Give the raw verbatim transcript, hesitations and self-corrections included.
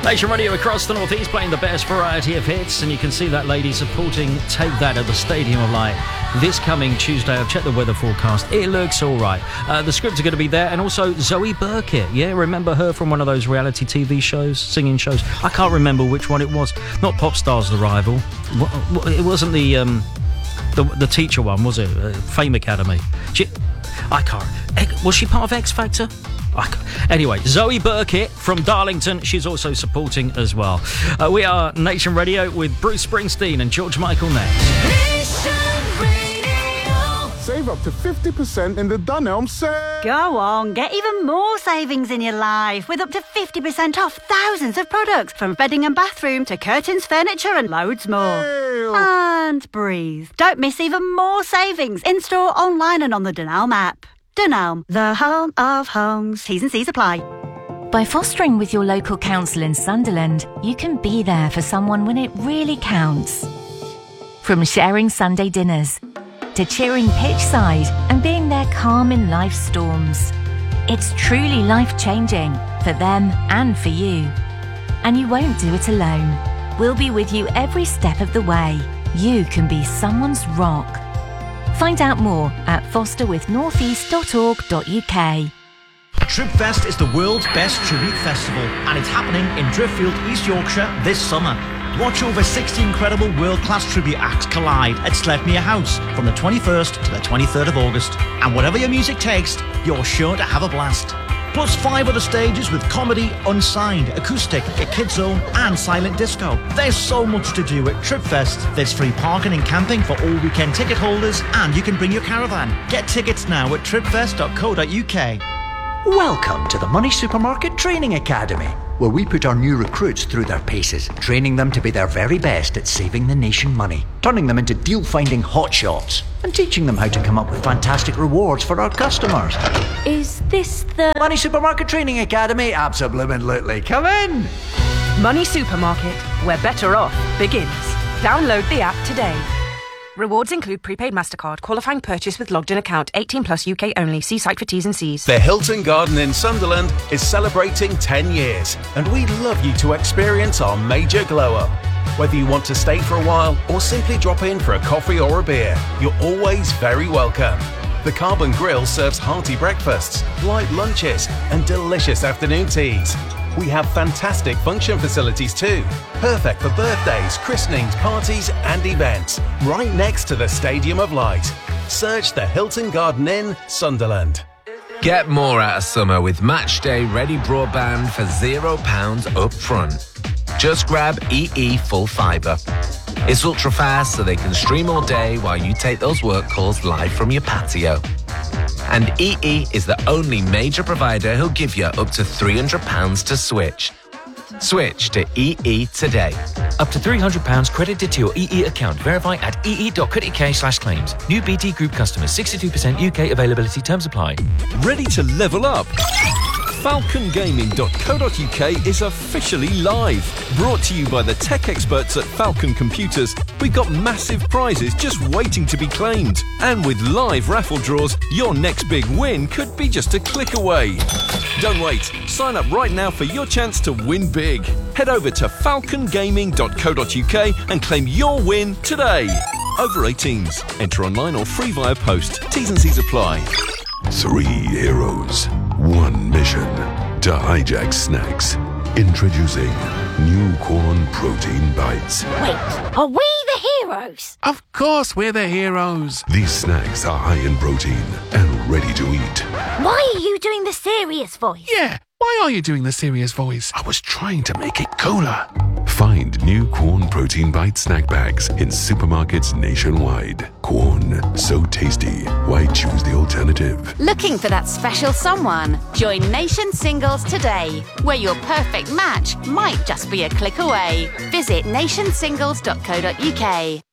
Nation Radio across the Northeast playing the best variety of hits, and you can see that lady supporting Take That at the Stadium of Light this coming Tuesday. I've checked the weather forecast. It looks all right. Uh, the Scribs are going to be there, and also Zoe Burkett. Yeah, remember her from one of those reality T V shows, singing shows? I can't remember which one it was. Not Pop Stars The Rival. It wasn't the um, the, the teacher one, was it? Uh, Fame Academy. She, I can't. Was she part of X Factor? Anyway, Zoe Burkett from Darlington, she's also supporting as well. Uh, we are Nation Radio with Bruce Springsteen and George Michael next. Nation Radio. Save up to fifty percent in the Dunelm sale. Go on, get even more savings in your life with up to fifty percent off thousands of products, from bedding and bathroom to curtains, furniture and loads more. Ew. And breathe. Don't miss even more savings in-store, online and on the Dunelm app. Dunelm, the home of homes. T's and C's apply. By fostering with your local council in Sunderland, you can be there for someone when it really counts. From sharing Sunday dinners to cheering pitch side and being there calm in life's storms. It's truly life-changing for them and for you. And you won't do it alone. We'll be with you every step of the way. You can be someone's rock. Find out more at foster with northeast dot org dot U K. Tripfest is the world's best tribute festival, and it's happening in Driffield, East Yorkshire this summer. Watch over sixty incredible world-class tribute acts collide at Sledmere House from the twenty-first to the twenty-third of August. And whatever your music takes, you're sure to have a blast. Plus five other stages with comedy, unsigned, acoustic, a kids zone and silent disco. There's so much to do at Tripfest. There's free parking and camping for all weekend ticket holders, and you can bring your caravan. Get tickets now at tripfest dot co dot U K. Welcome to the Money Supermarket Training Academy, where we put our new recruits through their paces, training them to be their very best at saving the nation money, turning them into deal-finding hotshots, and teaching them how to come up with fantastic rewards for our customers. Is this the Money Supermarket Training Academy? Absolutely. Come in! Money Supermarket, where better off begins. Download the app today. Rewards include prepaid MasterCard, qualifying purchase with logged-in account, eighteen plus U K only. See site for T's and C's. The Hilton Garden in Sunderland is celebrating ten years, and we'd love you to experience our major glow-up. Whether you want to stay for a while or simply drop in for a coffee or a beer, you're always very welcome. The Carbon Grill serves hearty breakfasts, light lunches, and delicious afternoon teas. We have fantastic function facilities too, perfect for birthdays, christenings, parties and events, right next to the Stadium of Light. Search the Hilton Garden Inn, Sunderland. Get more out of summer with Matchday Ready Broadband for zero pounds up front. Just grab E E Full Fibre. It's ultra fast so they can stream all day while you take those work calls live from your patio. And E E is the only major provider who'll give you up to three hundred pounds to switch. Switch to E E today. Up to three hundred pounds credited to your E E account. Verify at ee dot co dot U K slash claims. New B T Group customers. sixty-two percent U K availability. Terms apply. Ready to level up? falcon gaming dot co dot U K is officially live. Brought to you by the tech experts at Falcon Computers, we've got massive prizes just waiting to be claimed. And with live raffle draws, your next big win could be just a click away. Don't wait. Sign up right now for your chance to win big. Head over to falcon gaming dot co dot U K and claim your win today. Over eighteens. Enter online or free via post. T's and C's apply. Three heroes, one mission to hijack snacks. Introducing new corn protein bites. Wait, are we the heroes? Of course we're the heroes. These snacks are high in protein and ready to eat. Why are you doing the serious voice? Yeah, why are you doing the serious voice? I was trying to make it cooler. Find new Corn Protein Bite snack bags in supermarkets nationwide. Corn, so tasty. Why choose the alternative? Looking for that special someone? Join Nation Singles today, where your perfect match might just be a click away. Visit nation singles dot co dot U K.